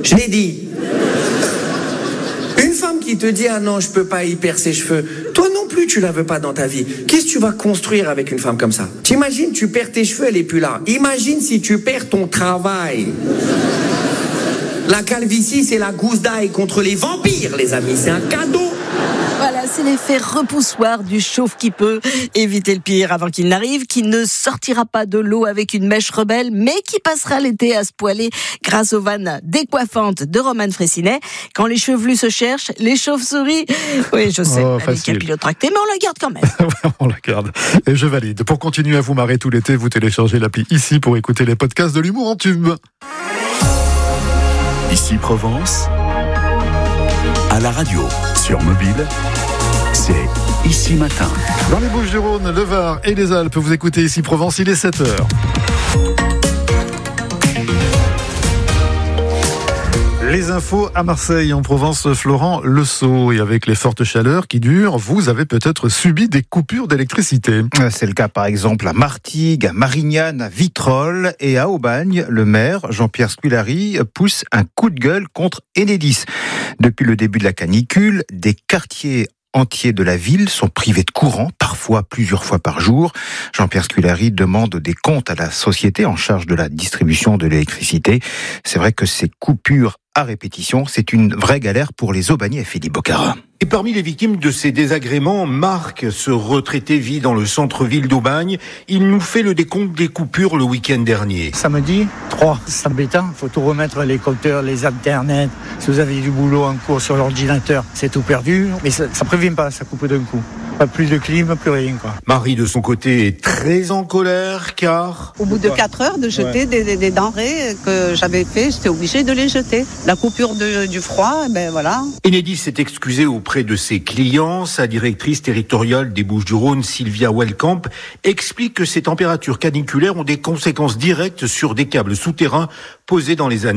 Je l'ai dit. Une femme qui te dit « Ah non, je peux pas, il perd ses cheveux », toi non plus tu la veux pas dans ta vie. Qu'est-ce que tu vas construire avec une femme comme ça? T'imagines, tu perds tes cheveux, elle est plus là. Imagine si tu perds ton travail. La calvitie, c'est la gousse d'ail contre les vampires, les amis. C'est un cadeau. Voilà, c'est l'effet repoussoir du chauve qui peut éviter le pire avant qu'il n'arrive, qui ne sortira pas de l'eau avec une mèche rebelle, mais qui passera l'été à se poiler grâce aux vannes décoiffantes de Roman Frécinet. Quand les chevelus se cherchent, les chauves-souris... Oui, je sais, avec capillotracté, mais on la garde quand même. On la garde. Et je valide. Pour continuer à vous marrer tout l'été, vous téléchargez l'appli Ici pour écouter les podcasts de l'humour en tube. Ici Provence, à la radio, sur mobile, c'est Ici Matin. Dans les Bouches-du-Rhône, le Var et les Alpes, vous écoutez Ici Provence, il est 7h. Les infos à Marseille, en Provence, Florent Le Sceau. Et avec les fortes chaleurs qui durent, vous avez peut-être subi des coupures d'électricité. C'est le cas par exemple à Martigues, à Marignane, à Vitrolles et à Aubagne. Le maire, Jean-Pierre Squilari, pousse un coup de gueule contre Enedis. Depuis le début de la canicule, des quartiers entiers de la ville sont privés de courant, parfois plusieurs fois par jour. Jean-Pierre Squilari demande des comptes à la société en charge de la distribution de l'électricité. C'est vrai que ces coupures à répétition, c'est une vraie galère pour les Aubagnais, Philippe Bocara. Et parmi les victimes de ces désagréments, Marc, ce retraité vit dans le centre-ville d'Aubagne. Il nous fait le décompte des coupures le week-end dernier. Samedi, 3. C'est embêtant, il faut tout remettre, les compteurs, les internets. Si vous avez du boulot en cours sur l'ordinateur, c'est tout perdu. Mais ça prévient pas, ça coupe d'un coup. Pas plus de clim, plus rien, quoi. Marie, de son côté, est très en colère, car... Au bout de 4 heures de jeter des denrées que j'avais fait, j'étais obligée de les jeter. La coupure du froid, ben voilà. Enedis s'est excusé auprès de ses clients. Sa directrice territoriale des Bouches-du-Rhône, Sylvia Wellkamp, explique que ces températures caniculaires ont des conséquences directes sur des câbles souterrains posés dans les années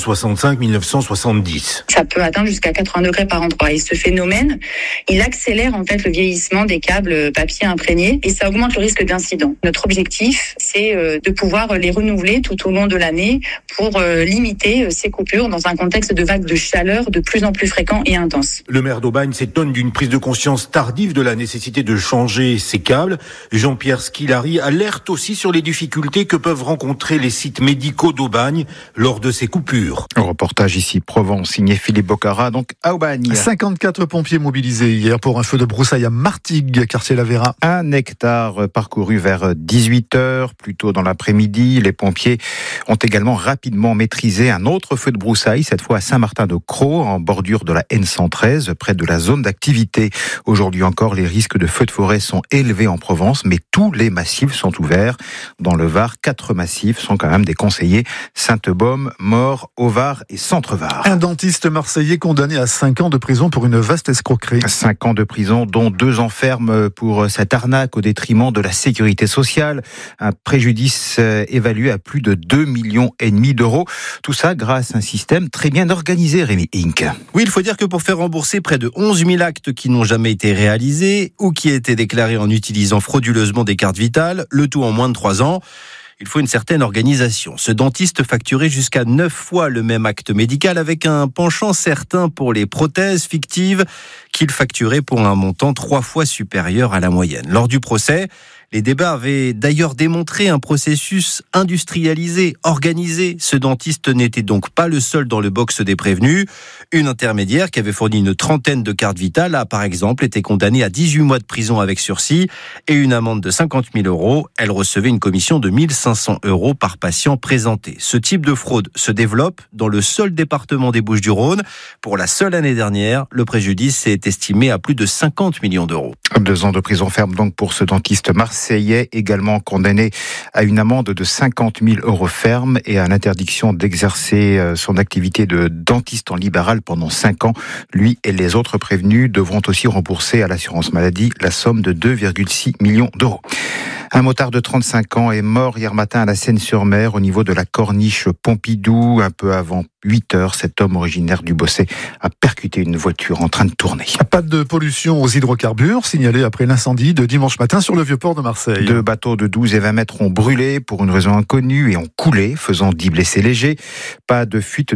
1965-1970. Ça peut atteindre jusqu'à 80 degrés par endroit. Et ce phénomène, il accélère en fait le vieillissement des câbles papier imprégnés et ça augmente le risque d'incident. Notre objectif, c'est de pouvoir les renouveler tout au long de l'année pour limiter ces coupures dans un contexte de vagues de chaleur de plus en plus fréquents et intenses. Le maire d'Aubagne s'étonne d'une prise de conscience tardive de la nécessité de changer ces câbles. Jean-Pierre Squilari alerte aussi sur les difficultés que peuvent rencontrer les sites médicaux d'Aubagne lors de ces coupures. Un reportage Ici Provence, signé Philippe Bocara, donc à Aubagne. 54 pompiers mobilisés hier pour un feu de broussailles à Martigues, quartier La Vera. 1 hectare parcouru vers 18h, plus tôt dans l'après-midi. Les pompiers ont également rapidement maîtrisé un autre feu de broussailles, cette fois à Saint-Martin-de-Crau, en bordure de la N113, près de la zone d'activité. Aujourd'hui encore, les risques de feux de forêt sont élevés en Provence, mais tous les massifs sont ouverts. Dans le Var, 4 massifs sont quand même déconseillés: Sainte-Baume, Maure, Au-Var et Centre-Var. Un dentiste marseillais condamné à 5 ans de prison pour une vaste escroquerie. 5 ans de prison, dont 2 ans ferme pour cette arnaque au détriment de la sécurité sociale. Un préjudice évalué à plus de 2,5 millions d'euros. Tout ça grâce à un système très bien organisé, Rémi Inc. Oui, il faut dire que pour faire rembourser près de 11 000 actes qui n'ont jamais été réalisés ou qui étaient déclarés en utilisant frauduleusement des cartes vitales, le tout en moins de 3 ans, il faut une certaine organisation. Ce dentiste facturait jusqu'à 9 fois le même acte médical avec un penchant certain pour les prothèses fictives qu'il facturait pour un montant 3 fois supérieur à la moyenne. Lors du procès, les débats avaient d'ailleurs démontré un processus industrialisé, organisé. Ce dentiste n'était donc pas le seul dans le box des prévenus. Une intermédiaire qui avait fourni une trentaine de cartes vitales a par exemple été condamnée à 18 mois de prison avec sursis et une amende de 50 000 euros. Elle recevait une commission de 1 500 euros par patient présenté. Ce type de fraude se développe dans le seul département des Bouches-du-Rhône. Pour la seule année dernière, le préjudice est estimé à plus de 50 millions d'euros. 2 ans de prison ferme donc pour ce dentiste marseillais, également condamné à une amende de 50 000 euros ferme et à l'interdiction d'exercer son activité de dentiste en libéral pendant 5 ans. Lui et les autres prévenus devront aussi rembourser à l'assurance maladie la somme de 2,6 millions d'euros. Un motard de 35 ans est mort hier matin à la Seine-sur-Mer, au niveau de la corniche Pompidou. Un peu avant 8h, cet homme originaire du Bossé a percuté une voiture en train de tourner. Pas de pollution aux hydrocarbures, signalé après l'incendie de dimanche matin sur le Vieux-Port de Marseille. 2 bateaux de 12 et 20 mètres ont brûlé pour une raison inconnue et ont coulé, faisant 10 blessés légers. Pas de fuite